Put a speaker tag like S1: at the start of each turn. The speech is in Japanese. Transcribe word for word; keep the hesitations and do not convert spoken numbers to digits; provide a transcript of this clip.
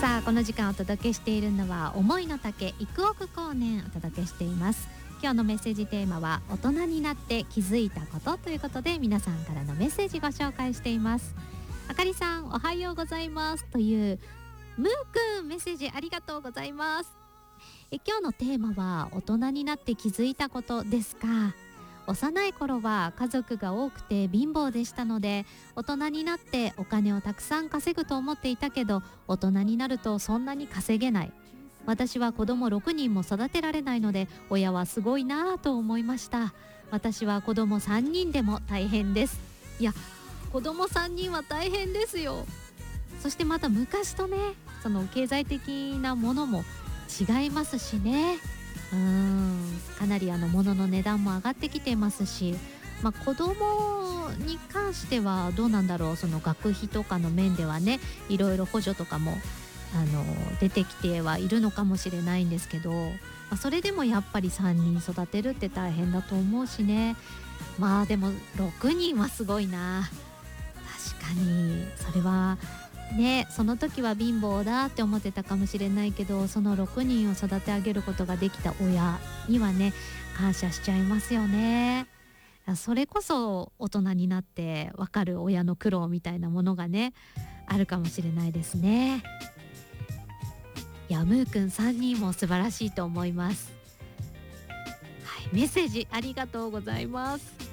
S1: さあこの時間お届けしているのは思いの丈幾億光年お届けしています。今日のメッセージテーマは大人になって気づいたことということで、皆さんからのメッセージご紹介しています。あかりさんおはようございますというムーくんメッセージありがとうございます。え今日のテーマは大人になって気づいたことですか。幼い頃は家族が多くて貧乏でしたので、大人になってお金をたくさん稼ぐと思っていたけど、大人になるとそんなに稼げない。私は子供ろくにんも育てられないので、親はすごいなぁと思いました。私は子供さんにんでも大変です。いや、子供さんにんは大変ですよ。そしてまた昔とね、その経済的なものも違いますしね。うーんかなりあの物の値段も上がってきてますし、まあ、子供に関してはどうなんだろう。その学費とかの面ではね、いろいろ補助とかもあの出てきてはいるのかもしれないんですけど、まあ、それでもやっぱりさんにん育てるって大変だと思うしね。まあでもろくにんはすごいな。確かにそれはね、その時は貧乏だって思ってたかもしれないけど、そのろくにんを育て上げることができた親にはね、感謝しちゃいますよね。それこそ大人になってわかる親の苦労みたいなものがね、あるかもしれないですね。いや、ムーくんさんにんも素晴らしいと思います。はい、メッセージありがとうございます。